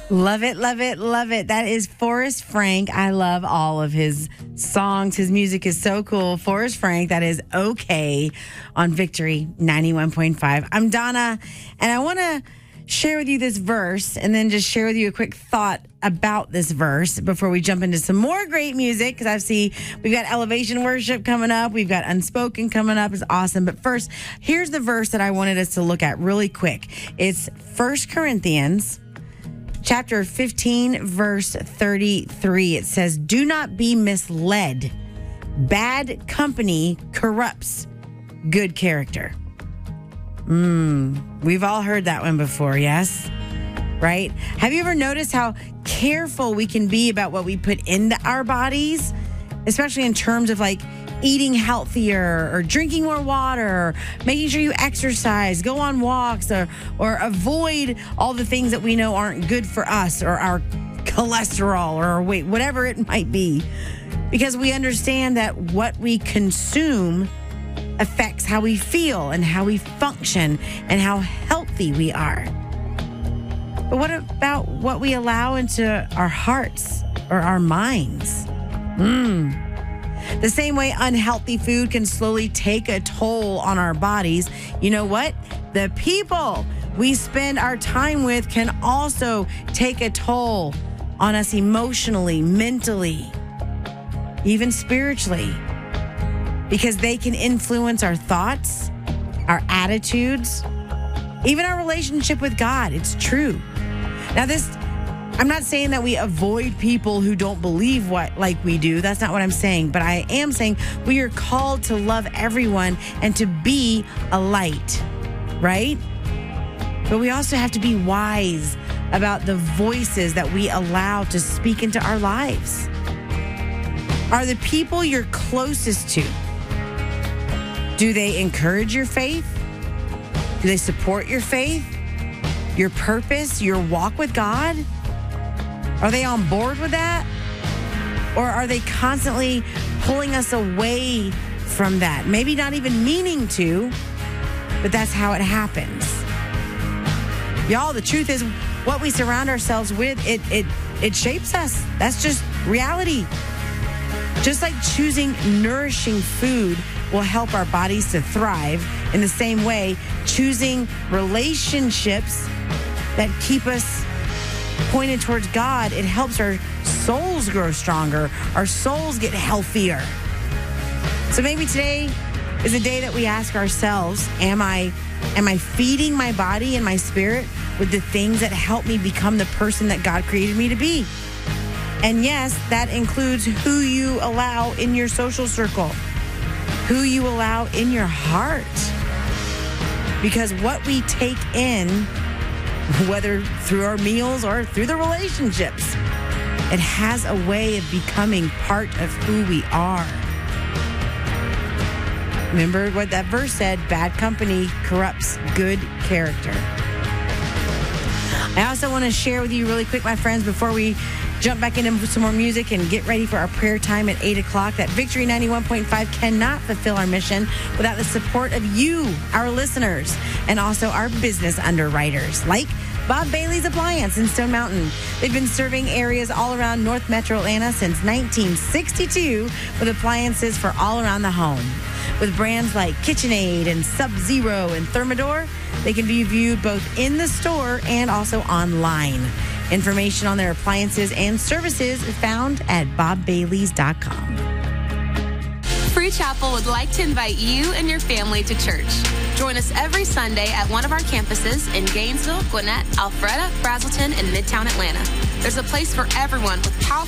Love it, love it, love it. That is Forrest Frank. I love all of his songs. His music is so cool. Forrest Frank, that is okay on Victory 91.5. I'm Donna, and I want to share with you this verse and then just share with you a quick thought about this verse before we jump into some more great music, because I see we've got Elevation Worship coming up. We've got Unspoken coming up. It's awesome. But first, here's the verse that I wanted us to look at really quick. It's 1 Corinthians chapter 15, verse 33. It says, "Do not be misled. Bad company corrupts good character." We've all heard that one before, yes? Right? Have you ever noticed how careful we can be about what we put into our bodies? Especially in terms of like eating healthier or drinking more water, or making sure you exercise, go on walks, or avoid all the things that we know aren't good for us, or our cholesterol or our weight, whatever it might be. Because we understand that what we consume affects how we feel and how we function and how healthy we are. But what about what we allow into our hearts or our minds? The same way unhealthy food can slowly take a toll on our bodies, you know what? The people we spend our time with can also take a toll on us emotionally, mentally, even spiritually, because they can influence our thoughts, our attitudes, even our relationship with God. It's true. Now, I'm not saying that we avoid people who don't believe like we do. That's not what I'm saying. But I am saying we are called to love everyone and to be a light, right? But we also have to be wise about the voices that we allow to speak into our lives. Are the people you're closest to, do they encourage your faith? Do they support your faith, your purpose, your walk with God? Are they on board with that? Or are they constantly pulling us away from that? Maybe not even meaning to, but that's how it happens. Y'all, the truth is what we surround ourselves with, it shapes us. That's just reality. Just like choosing nourishing food will help our bodies to thrive, in the same way, choosing relationships that keep us pointed towards God, it helps our souls grow stronger, our souls get healthier. So maybe today is a day that we ask ourselves, am I feeding my body and my spirit with the things that help me become the person that God created me to be? And yes, that includes who you allow in your social circle, who you allow in your heart. Because what we take in, whether through our meals or through the relationships, it has a way of becoming part of who we are. Remember what that verse said, bad company corrupts good character. I also want to share with you really quick, my friends, before we jump back into some more music and get ready for our prayer time at 8 o'clock, that Victory 91.5 cannot fulfill our mission without the support of you, our listeners, and also our business underwriters, like Bob Bailey's Appliance in Stone Mountain. They've been serving areas all around North Metro Atlanta since 1962 with appliances for all around the home. With brands like KitchenAid and Sub-Zero and Thermador, they can be viewed both in the store and also online. Information on their appliances and services is found at bobbaileys.com. Free Chapel would like to invite you and your family to church. Join us every Sunday at one of our campuses in Gainesville, Gwinnett, Alpharetta, Brazelton, and Midtown Atlanta. There's a place for everyone with powerful